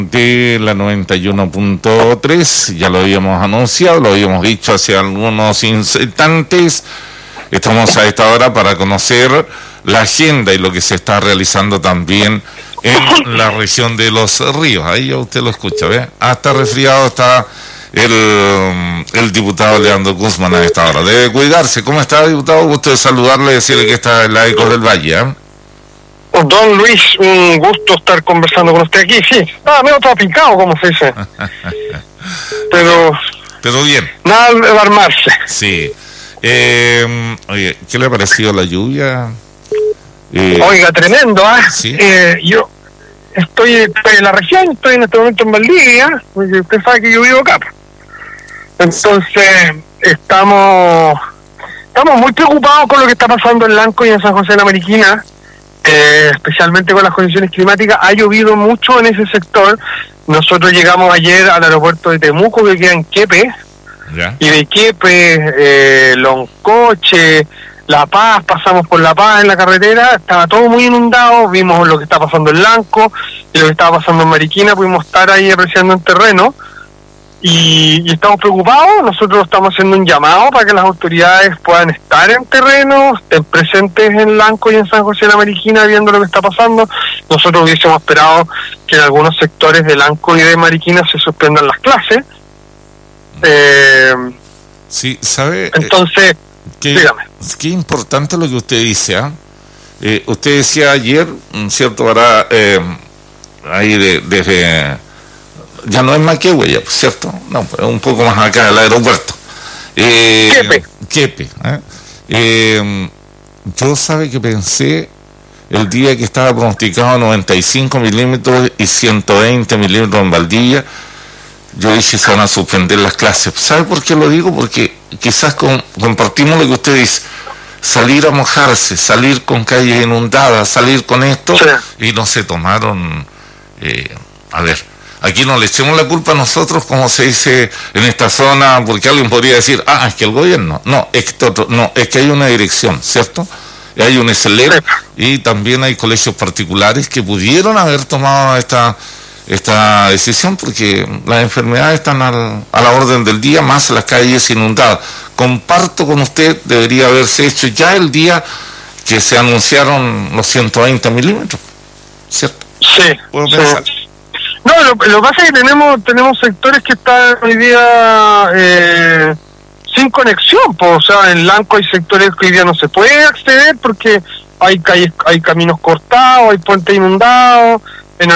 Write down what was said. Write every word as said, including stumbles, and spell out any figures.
De la noventa y uno punto tres, ya lo habíamos anunciado, lo habíamos dicho hace algunos instantes. Estamos a esta hora para conocer la agenda y lo que se está realizando también en la región de Los Ríos. Ahí ya usted lo escucha, ¿ve? Hasta resfriado está el, el diputado Leandro Guzmán a esta hora. Debe cuidarse. ¿Cómo está, diputado? Gusto de saludarle y decirle que está en la Ecos del Valle, ¿eh? Don Luis, un gusto estar conversando con usted aquí, sí. Ah, medio traficado, como se dice. Pero... Pero bien. Nada de alarmarse. Sí. Eh, oye, ¿qué le ha parecido la lluvia? Eh, Oiga, tremendo, ¿ah? ¿eh? ¿Sí? Eh, yo estoy, estoy en la región, estoy en este momento en Valdivia, porque usted sabe que yo vivo acá. Entonces, estamos estamos muy preocupados con lo que está pasando en Lanco y en San José de la Mariquina. Eh, especialmente con las condiciones climáticas. Ha llovido mucho en ese sector. Nosotros llegamos ayer al aeropuerto de Temuco, que queda en Quepe, ¿ya? Y de Quepe, eh, Loncoche, La Paz, pasamos por La Paz en la carretera, estaba todo muy inundado, vimos lo que está pasando en Lanco y lo que estaba pasando en Mariquina, pudimos estar ahí apreciando en terreno. Y, y estamos preocupados. Nosotros estamos haciendo un llamado para que las autoridades puedan estar en terreno, estén presentes en Lanco y en San José de la Mariquina viendo lo que está pasando. Nosotros hubiésemos esperado que en algunos sectores de Lanco y de Mariquina se suspendan las clases. Eh, sí, ¿sabe? Entonces, qué, dígame. Qué importante lo que usted dice, ¿eh? Eh, usted decía ayer, ¿cierto? Para eh, ahí de, desde... ya no es Maquehue, ya, ¿cierto? No, pero un poco más acá del aeropuerto. Eh, Quepe. Quepe. ¿eh? Eh, yo sabe que pensé el día que estaba pronosticado noventa y cinco milímetros y ciento veinte milímetros en Valdivia, yo dije se van a suspender las clases. ¿Sabe por qué lo digo? Porque quizás con, compartimos lo que usted dice, salir a mojarse, salir con calles inundadas, salir con esto, Sí. Y no se tomaron, eh, a ver, aquí no le echemos la culpa a nosotros, como se dice en esta zona, porque alguien podría decir, ah, es que el gobierno, no, es que otro, no, es que hay una dirección, ¿cierto? Y hay un S L E P y también hay colegios particulares que pudieron haber tomado esta esta decisión porque las enfermedades están al, a la orden del día, más las calles inundadas. Comparto con usted, debería haberse hecho ya el día que se anunciaron los ciento veinte milímetros, ¿cierto? Sí. ¿Puedo sí. pensar? No, lo, lo que pasa es que tenemos tenemos sectores que están hoy día eh, sin conexión, pues, o sea, en Lanco hay sectores que hoy día no se puede acceder porque hay calles, hay caminos cortados, hay puentes inundados.